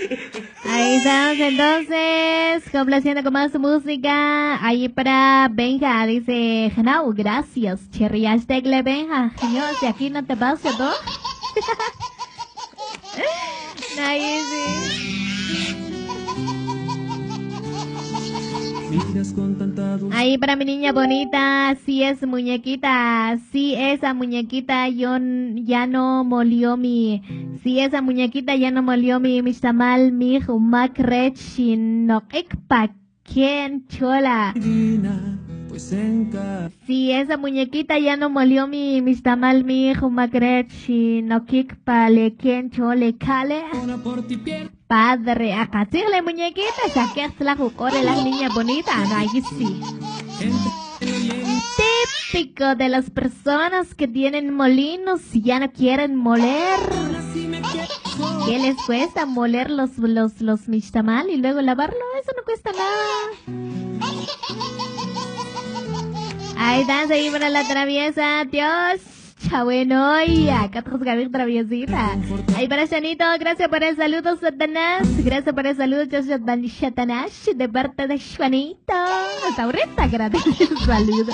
Ahí estamos entonces, complaciendo con más música. Ahí para Benja, dice, Janau, gracias. Cherry hashtag le Benja. Señor, si aquí no te pasa todo. Ahí sí. Ahí para mi niña bonita, sí es muñequita, sí esa muñequita ya no molió mi, sí esa muñequita ya no molió mi tamal mi humak rechin no ekpa ken chola. Sí, esa muñequita ya no molió mi tamal mi humak rechin no ekpa le ken chole kale. Padre, acá la muñequita, saqué la jucore las niñas bonitas, no, ahí sí. Típico de las personas que tienen molinos y ya no quieren moler. ¿Qué les cuesta moler los mixtamal y luego lavarlo? Eso no cuesta nada. Ahí danza ahí para la traviesa, Dios. Bueno, y acá te Gabriel traviesita. Ahí para Chanito, gracias por el saludo, Satanás. Gracias por el saludo, Satanás, de parte de Juanito. Hasta ahorita, gracias. Saludos.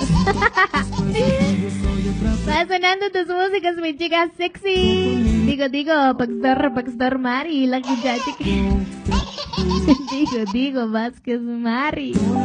Va sonando tus músicas, mi chica sexy. Digo, Paxdor Mari, la muchacha que... Digo, Vázquez Mari.